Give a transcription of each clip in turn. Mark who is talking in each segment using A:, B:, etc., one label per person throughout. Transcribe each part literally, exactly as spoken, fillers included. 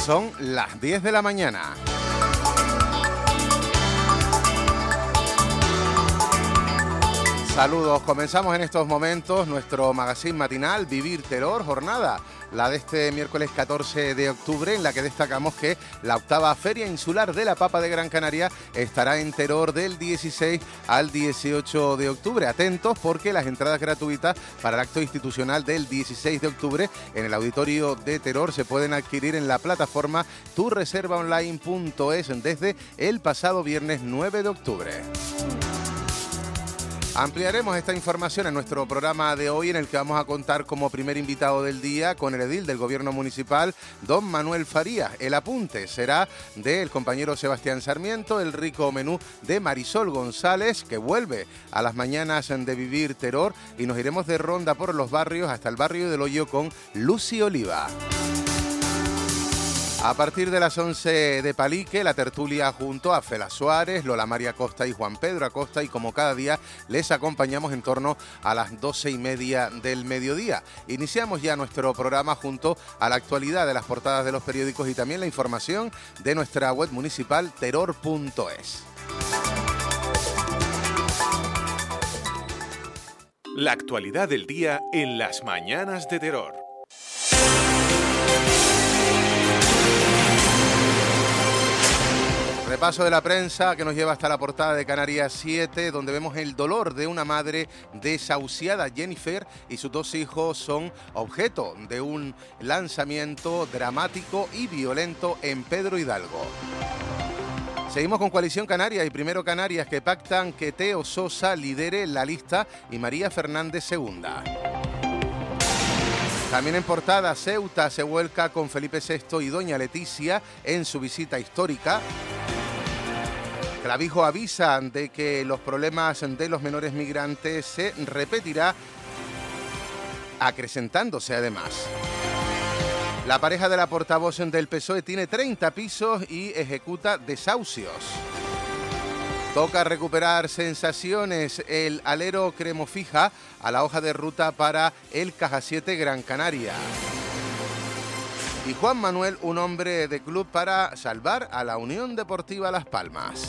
A: Son las diez de la mañana. Saludos, comenzamos en estos momentos nuestro magazine matinal Vivir Terror, jornada, la de este miércoles catorce de octubre, en la que destacamos que la octava Feria Insular de la Papa de Gran Canaria estará en Terror del dieciséis al dieciocho de octubre. Atentos porque las entradas gratuitas para el acto institucional del dieciséis de octubre en el auditorio de Terror se pueden adquirir en la plataforma tu reserva online punto es desde el pasado viernes nueve de octubre. Ampliaremos esta información en nuestro programa de hoy, en el que vamos a contar como primer invitado del día con el edil del Gobierno Municipal, don Manuel Farías. El apunte será del compañero Sebastián Sarmiento, el rico menú de Marisol González, que vuelve a las mañanas de Vivir Terror, y nos iremos de ronda por los barrios hasta el barrio del Hoyo con Lucy Oliva. A partir de las once de Palique, la tertulia junto a Fela Suárez, Lola María Costa y Juan Pedro Acosta, y como cada día les acompañamos en torno a las doce y media del mediodía. Iniciamos ya nuestro programa junto a la actualidad de las portadas de los periódicos y también la información de nuestra web municipal terror punto es.
B: La actualidad del día en las mañanas de Terror.
A: Repaso de la prensa que nos lleva hasta la portada de Canarias siete, donde vemos el dolor de una madre desahuciada. Jennifer y sus dos hijos son objeto de un lanzamiento dramático y violento en Pedro Hidalgo. Seguimos con Coalición Canaria y Primero Canarias, que pactan que Teo Sosa lidere la lista y María Fernández segunda. También en portada, Ceuta se vuelca con Felipe sexto y doña Leticia en su visita histórica. Clavijo avisa de que los problemas de los menores migrantes se repetirá, acrecentándose además. La pareja de la portavoz del P S O E tiene treinta pisos y ejecuta desahucios. Toca recuperar sensaciones. El alero Cremofija a la hoja de ruta para el Caja siete Gran Canaria. Y Juan Manuel, un hombre de club para salvar a la Unión Deportiva Las Palmas.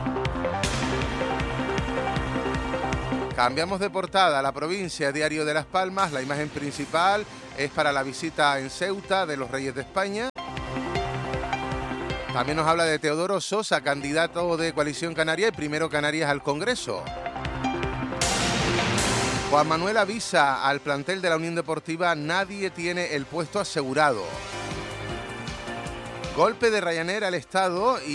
A: Cambiamos de portada a La Provincia, Diario de Las Palmas. La imagen principal es para la visita en Ceuta de los Reyes de España. También nos habla de Teodoro Sosa, candidato de Coalición Canaria y Primero Canarias al Congreso. Juan Manuel avisa al plantel de la Unión Deportiva: nadie tiene el puesto asegurado. Golpe de Ryanair al Estado y